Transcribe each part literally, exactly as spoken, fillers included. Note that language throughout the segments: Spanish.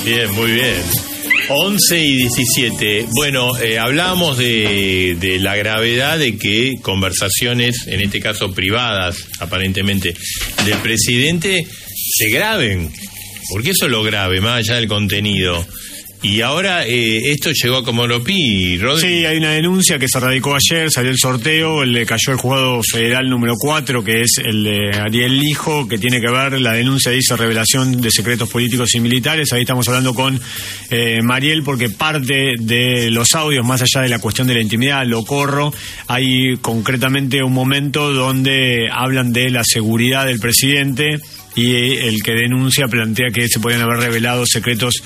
Bien, muy bien. once y diecisiete. Bueno, eh, hablábamos de, de la gravedad de que conversaciones, en este caso privadas, aparentemente, del presidente, se graben. Porque eso es lo grave, más allá del contenido. Y ahora eh, esto llegó a Comodoro Pi, Rodri. Sí, hay una denuncia que se radicó ayer, salió el sorteo, le cayó el juzgado federal número cuatro, que es el de Ariel Lijo, que tiene que ver, la denuncia dice revelación de secretos políticos y militares. Ahí estamos hablando con eh, Mariel, porque parte de los audios, más allá de la cuestión de la intimidad, lo corro, hay concretamente un momento donde hablan de la seguridad del presidente, y el que denuncia plantea que se podrían haber revelado secretos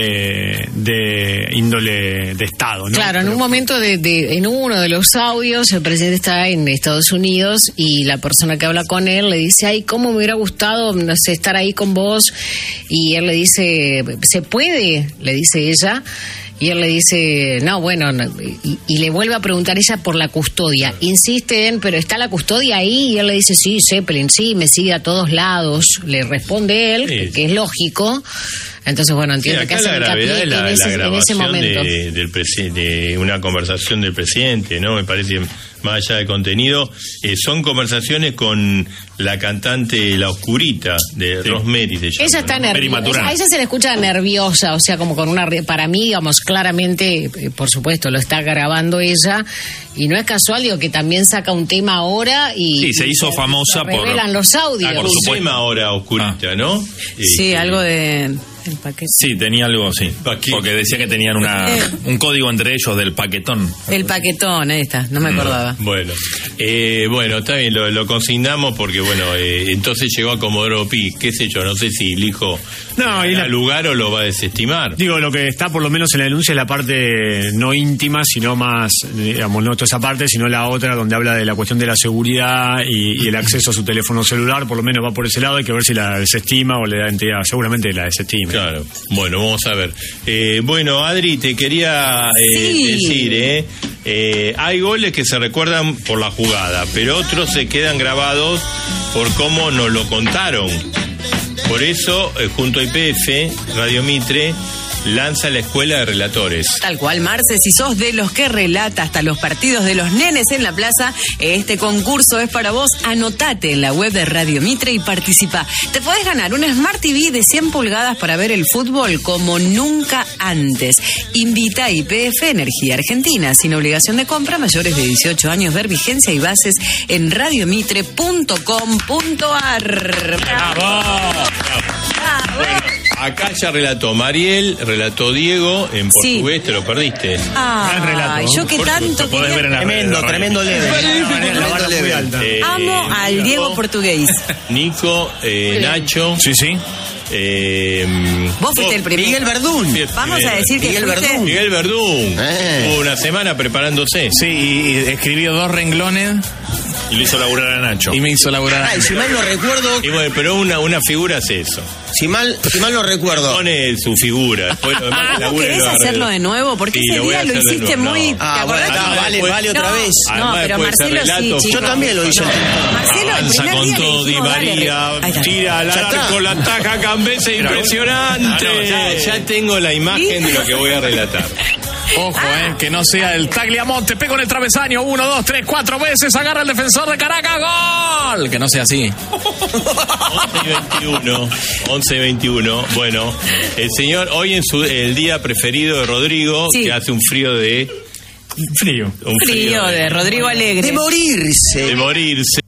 eh, de índole de Estado, ¿no? Claro, en Pero, un momento de, de en uno de los audios el presidente está en Estados Unidos y la persona que habla con él le dice, ay, cómo me hubiera gustado, no sé, estar ahí con vos, y él le dice, ¿se puede?, le dice ella. Y él le dice, no, bueno, no, y, y le vuelve a preguntar ella por la custodia. Insisten, pero ¿está la custodia ahí? Y él le dice, sí, Zeppelin, sí, me sigue a todos lados. Le responde él, sí, que, que es lógico. Entonces, bueno, entiendo sí, que acá hace la gravedad es la, en, ese, la en ese momento. grabación de, del presi- de una conversación del presidente, ¿no? Me parece, más allá del contenido, eh, son conversaciones con la cantante La Oscurita, de sí. Rosemary se llama. Ella está ¿no? nerviosa, a ella se le escucha nerviosa, o sea, como con una... Para mí, digamos, claramente, eh, por supuesto, lo está grabando ella, y no es casual, digo, que también saca un tema ahora y... Sí, se hizo y famosa por... revelan los audios. Ah, por un tema ahora Oscurita, ah. ¿no? Sí, eh, algo de... El paquete. Sí, tenía algo, sí. Porque decía que tenían una un código entre ellos del paquetón. El paquetón, ahí está, no me acordaba. Bueno, eh, bueno, está bien, lo, lo consignamos porque, bueno, eh, entonces llegó a Comodoro Pi, qué sé yo, no sé si el hijo no, y al la, lugar o lo va a desestimar. Digo, lo que está por lo menos en la denuncia es la parte no íntima, sino más, digamos, no toda esa parte, sino la otra, donde habla de la cuestión de la seguridad y, y el acceso a su teléfono celular, por lo menos va por ese lado, hay que ver si la desestima o le da entidad, seguramente la desestima. Claro, bueno, vamos a ver. Eh, bueno, Adri, te quería eh, sí. decir, eh, eh, hay goles que se recuerdan por la jugada, pero otros se quedan grabados por cómo nos lo contaron. Por eso, eh, junto a I P F, Radio Mitre lanza la Escuela de Relatores. Tal cual, Marce, si sos de los que relata hasta los partidos de los nenes en la plaza, este concurso es para vos. Anotate en la web de Radio Mitre y participa. Te podés ganar un Smart T V de cien pulgadas para ver el fútbol como nunca antes. Invita a I P F Energía Argentina, sin obligación de compra, mayores de dieciocho años, ver vigencia y bases en radiomitre punto com punto a r. ¡Bravo! ¡Bravo! Bueno, acá ya relató Mariel, relató Diego, en portugués, sí. Te lo perdiste. Ah, gran relato. Yo que tanto podés quería... ver en la tremendo, red, tremendo leve. Tremendo leve. Eh, Amo al Nico, Diego portugués. Nico, eh, Nacho. Sí, sí. Eh, Vos fuiste el primero. Miguel Verdún. Vamos a decir que Miguel fuiste... Verdún. Miguel Verdún. Eh. Tuvo una semana preparándose. Sí, y, y escribió dos renglones y le hizo laburar a Nacho. Y me hizo laburar. Ay, si mal no recuerdo. Y bueno, pero una, una figura hace eso. Si mal, si mal no recuerdo. Pone su figura. Después lo demás que ¿Vos labure querés lo hacerlo de nuevo? Porque Sí, ese lo voy a día lo hacer de hiciste nuevo, muy... no. ¿Te Ah, acordás? bueno, Además, vale, después- vale otra No. vez. No, Además, pero después de ese Marcelo sí, relato, chico. Yo también lo hice. Marcelo, el avanza primer con día le todo Di dijimos, dale, María, ahí está. tira al Ya está. arco, la taja Cambese, impresionante. Ah, no, ya, ya tengo la imagen de lo que voy a relatar. Ojo, eh, que no sea el Tagliamonte, pego en el travesaño, uno, dos, tres, cuatro veces, agarra el defensor de Caracas, ¡gol! Que no sea así. once y veintiuno, once y veintiuno. Bueno, el señor, hoy en su el día preferido de Rodrigo, Sí. que hace un frío de... Frío. Un Frío de Rodrigo Alegre. De morirse. de morirse.